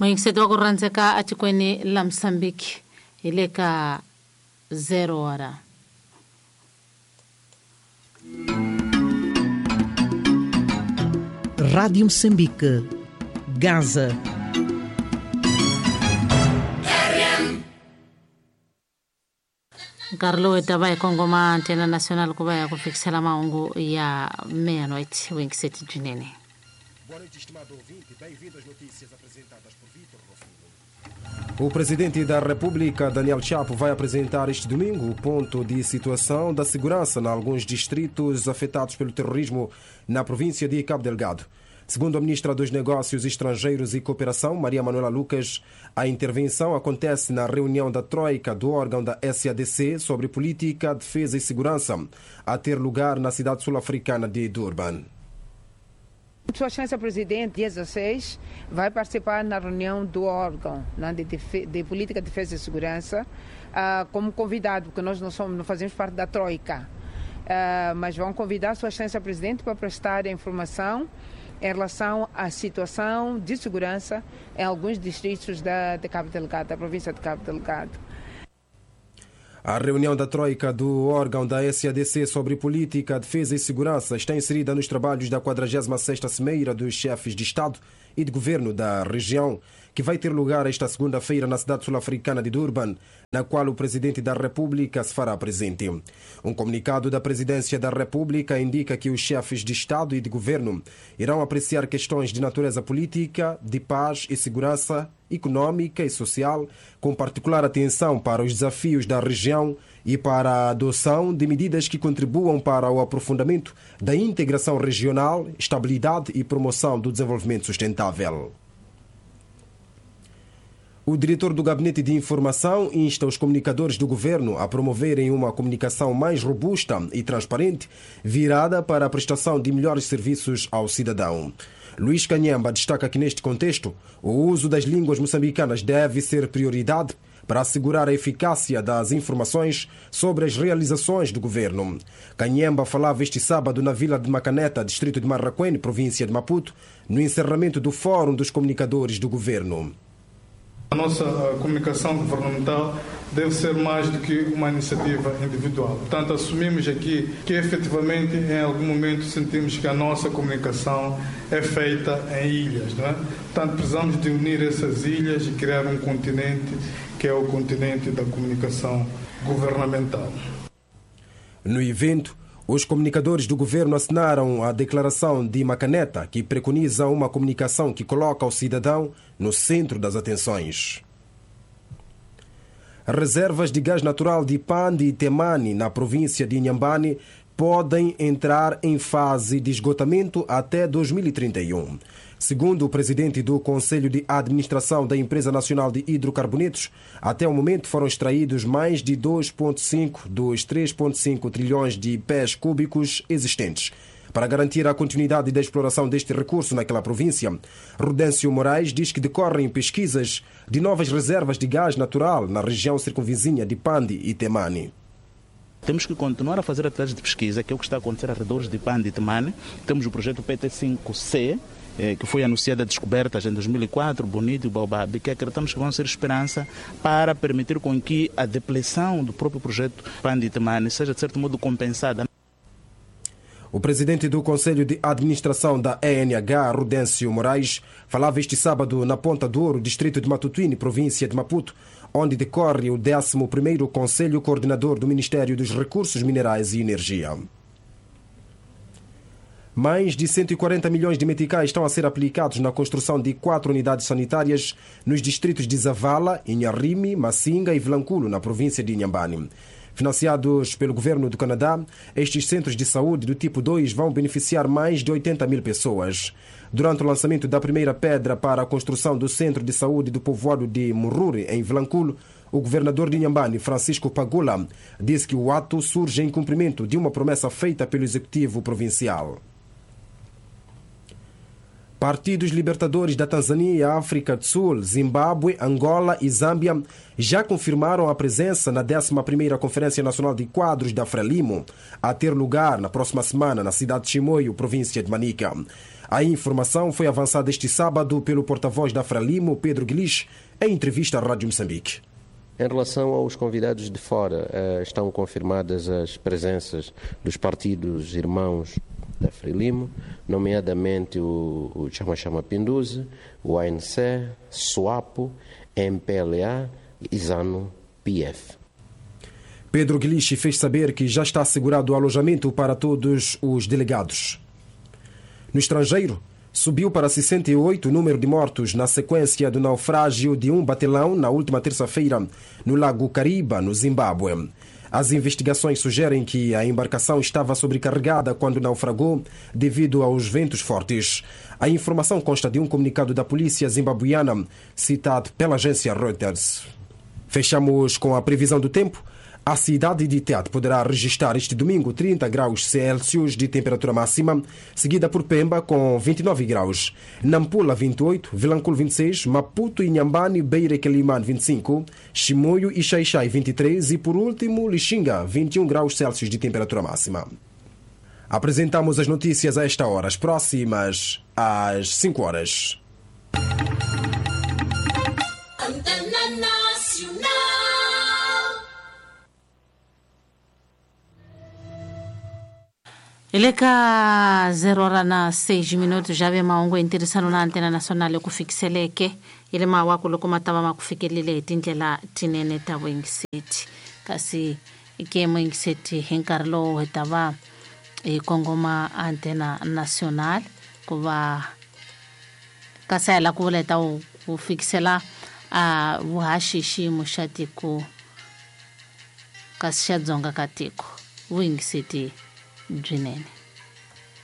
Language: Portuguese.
Mwingiseto wako ranzeka ati kwenye la Msambiki ileka 0 hora. Rádio Moçambique, Gaza. Carlo itabai Kongoma Antena Nacional kubaya kufikisela maungu ya meia-noite Winkiset Junene. Boa noite, estimado ouvinte. Bem-vindo às notícias apresentadas por Vítor Rofino. O presidente da República, Daniel Chapo, vai apresentar este domingo o ponto de situação da segurança em alguns distritos afetados pelo terrorismo na província de Cabo Delgado. Segundo a ministra dos Negócios Estrangeiros e Cooperação, Maria Manuela Lucas, a intervenção acontece na reunião da Troika do órgão da SADC sobre política, defesa e segurança, a ter lugar na cidade sul-africana de Durban. Sua Excelência Presidente, dia 16, vai participar na reunião do órgão de política, defesa e segurança como convidado, porque nós não fazemos parte da Troika. Mas vão convidar Sua Excelência Presidente para prestar informação em relação à situação de segurança em alguns distritos de Cabo Delgado, da província de Cabo Delgado. A reunião da Troika do órgão da SADC sobre política, defesa e segurança está inserida nos trabalhos da 46ª Cimeira dos Chefes de Estado e de Governo da região, que vai ter lugar esta segunda-feira na cidade sul-africana de Durban, na qual o Presidente da República se fará presente. Um comunicado da Presidência da República indica que os chefes de Estado e de Governo irão apreciar questões de natureza política, de paz e segurança econômica e social, com particular atenção para os desafios da região e para a adoção de medidas que contribuam para o aprofundamento da integração regional, estabilidade e promoção do desenvolvimento sustentável. O diretor do Gabinete de Informação insta os comunicadores do governo a promoverem uma comunicação mais robusta e transparente, virada para a prestação de melhores serviços ao cidadão. Luís Canhemba destaca que, neste contexto, o uso das línguas moçambicanas deve ser prioridade para assegurar a eficácia das informações sobre as realizações do governo. Canhemba falava este sábado na vila de Macaneta, distrito de Marraquém, província de Maputo, no encerramento do Fórum dos Comunicadores do Governo. A nossa comunicação governamental deve ser mais do que uma iniciativa individual. Portanto, assumimos aqui que efetivamente em algum momento sentimos que a nossa comunicação é feita em ilhas, não é? Portanto, precisamos de unir essas ilhas e criar um continente que é o continente da comunicação governamental. No evento, os comunicadores do governo assinaram a declaração de Macaneta, que preconiza uma comunicação que coloca o cidadão no centro das atenções. Reservas de gás natural de Pandi e Temani, na província de Inhambane, podem entrar em fase de esgotamento até 2031. Segundo o presidente do Conselho de Administração da Empresa Nacional de Hidrocarbonetos, até o momento foram extraídos mais de 2,5 dos 3,5 trilhões de pés cúbicos existentes. Para garantir a continuidade da exploração deste recurso naquela província, Rudêncio Moraes diz que decorrem pesquisas de novas reservas de gás natural na região circunvizinha de Pandi e Temani. Temos que continuar a fazer atividades de pesquisa, que é o que está a acontecer arredores de Pandi e Temani. Temos o projeto PT5C, que foi anunciada a descobertas em 2004, Bonito e Baobab, que acreditamos que vão ser esperança para permitir com que a depleção do próprio projeto Pandi e Temani seja de certo modo compensada. O presidente do Conselho de Administração da ENH, Rudêncio Moraes, falava este sábado na Ponta do Ouro, distrito de Matutuine, província de Maputo, onde decorre o 11º Conselho Coordenador do Ministério dos Recursos Minerais e Energia. Mais de 140 milhões de meticais estão a ser aplicados na construção de 4 unidades sanitárias nos distritos de Zavala, Inharime, Massinga e Vilanculo, na província de Inhambane. Financiados pelo governo do Canadá, estes centros de saúde do tipo 2 vão beneficiar mais de 80 mil pessoas. Durante o lançamento da primeira pedra para a construção do Centro de Saúde do povoado de Murure, em Vilanculo, o governador de Inhambane, Francisco Pagula, disse que o ato surge em cumprimento de uma promessa feita pelo Executivo Provincial. Partidos libertadores da Tanzânia, África do Sul, Zimbábue, Angola e Zâmbia já confirmaram a presença na 11ª Conferência Nacional de Quadros da Frelimo, a ter lugar na próxima semana na cidade de Chimoio, província de Manica. A informação foi avançada este sábado pelo porta-voz da Frelimo, Pedro Guilherme, em entrevista à Rádio Moçambique. Em relação aos convidados de fora, estão confirmadas as presenças dos partidos irmãos da Frelimo, nomeadamente o Chama Pinduzi, o ANC, SWAPO, MPLA e ZANU-PF. Pedro Guilherme fez saber que já está assegurado o alojamento para todos os delegados. No estrangeiro, subiu para 68 o número de mortos na sequência do naufrágio de um batelão na última terça-feira no Lago Kariba, no Zimbábue. As investigações sugerem que a embarcação estava sobrecarregada quando naufragou devido aos ventos fortes. A informação consta de um comunicado da polícia zimbabuiana citado pela agência Reuters. Fechamos com a previsão do tempo. A cidade de Tete poderá registrar este domingo 30 graus Celsius de temperatura máxima, seguida por Pemba com 29 graus, Nampula 28, Vilanculo 26, Maputo e Inhambane, Beira e Quelimane 25, Chimoio e Xaixai 23 e por último Lixinga 21 graus Celsius de temperatura máxima. Apresentamos as notícias a esta hora, as próximas às 5 horas. Ileka 0:06 jabe maungo interesano na antena nasionali kufikiseleke ile mawako loko mataba makufikelele tindlela tinene ta Wing City kasi ikemo Wing City henkarlo hetaba kongoma antena nasional kuba kasala kuleta kufikisela vuhashishi mushatiku kasishadzonga katiko Wing City Dzinene.